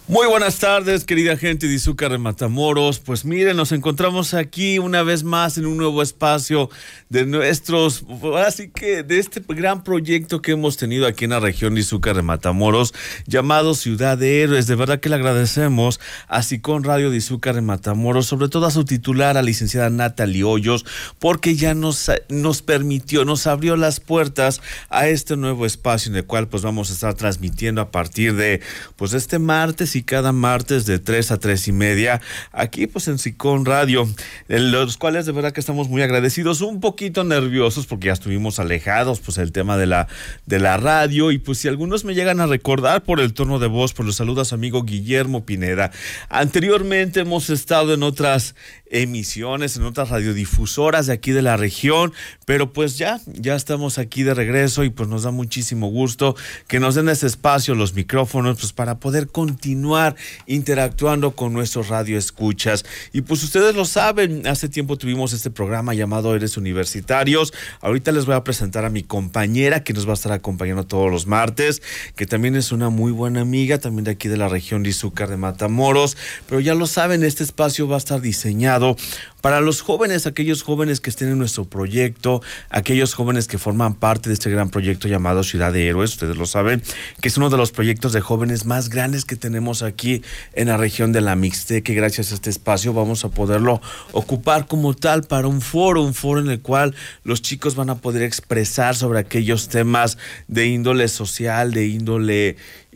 Muy buenas tardes, querida gente de Izúcar de Matamoros. Pues miren, nos encontramos aquí una vez más en un nuevo espacio de nuestros, así que de este gran proyecto que hemos tenido aquí en la región de Izúcar de Matamoros, llamado Ciudad de Héroes. De verdad que le agradecemos a SICON Radio de Izúcar de Matamoros, sobre todo a su titular, a la licenciada Natalie Hoyos, porque ya nos permitió, nos abrió las puertas a este nuevo espacio en el cual pues vamos a estar transmitiendo a partir de pues este martes y cada martes de 3 a 3:30 aquí pues en SICON Radio, en los cuales de verdad que estamos muy agradecidos, un poquito nerviosos porque ya estuvimos alejados pues el tema de la radio, y pues si algunos me llegan a recordar por el tono de voz, pues los saluda su amigo Guillermo Pineda. Anteriormente hemos estado en otras emisiones, en otras radiodifusoras de aquí de la región, pero pues ya estamos aquí de regreso y pues nos da muchísimo gusto que nos den ese espacio, los micrófonos, pues para poder continuar interactuando con nuestros radioescuchas. Y pues ustedes lo saben, hace tiempo tuvimos este programa llamado Eres Universitarios. Ahorita les voy a presentar a mi compañera que nos va a estar acompañando todos los martes, que también es una muy buena amiga, también de aquí de la región de Izúcar de Matamoros. Pero ya lo saben, este espacio va a estar diseñado para los jóvenes, aquellos jóvenes que estén en nuestro proyecto, aquellos jóvenes que forman parte de este gran proyecto llamado Ciudad de Héroes. Ustedes lo saben, que es uno de los proyectos de jóvenes más grandes que tenemos aquí en la región de la Mixteca, y gracias a este espacio vamos a poderlo ocupar como tal para un foro en el cual los chicos van a poder expresar sobre aquellos temas de índole social, de índole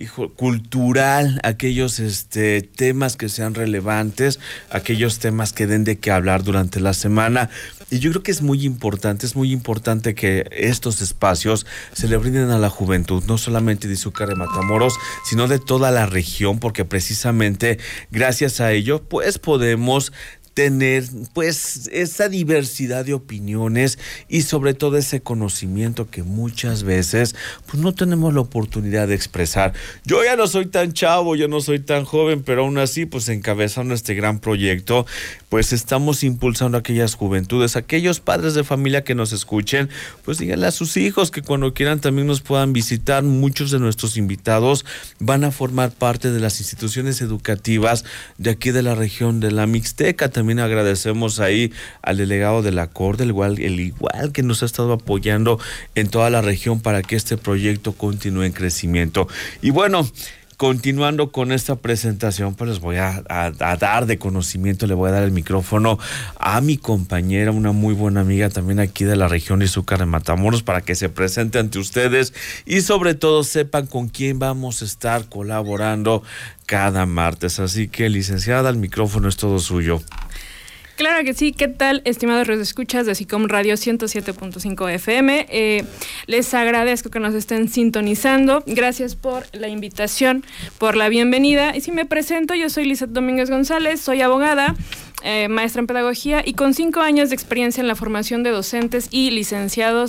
cultural, aquellos temas que sean relevantes, aquellos temas que den de qué hablar durante la semana. Y yo creo que es muy importante que estos espacios se le brinden a la juventud, no solamente de Izúcar de Matamoros, sino de toda la región, porque precisamente gracias a ello pues podemos tener pues esa diversidad de opiniones y sobre todo ese conocimiento que muchas veces pues no tenemos la oportunidad de expresar. Yo ya no soy tan chavo, yo no soy tan joven, pero aún así pues encabezando este gran proyecto pues estamos impulsando a aquellas juventudes, aquellos padres de familia que nos escuchen, pues díganle a sus hijos que cuando quieran también nos puedan visitar. Muchos de nuestros invitados van a formar parte de las instituciones educativas de aquí de la región de la Mixteca. También agradecemos ahí al delegado de la Corte, el igual que nos ha estado apoyando en toda la región para que este proyecto continúe en crecimiento. Y bueno, continuando con esta presentación, pues les voy a dar de conocimiento, le voy a dar el micrófono a mi compañera, una muy buena amiga también aquí de la región de Izúcar de Matamoros, para que se presente ante ustedes y sobre todo sepan con quién vamos a estar colaborando cada martes. Así que, licenciada, el micrófono es todo suyo. Claro que sí. ¿Qué tal, estimados radioescuchas de SICON Radio 107.5 FM? Les agradezco que nos estén sintonizando. Gracias por la invitación, por la bienvenida. Y si me presento, yo soy Lizeth Domínguez González, soy abogada, maestra en pedagogía y con 5 años de experiencia en la formación de docentes y licenciados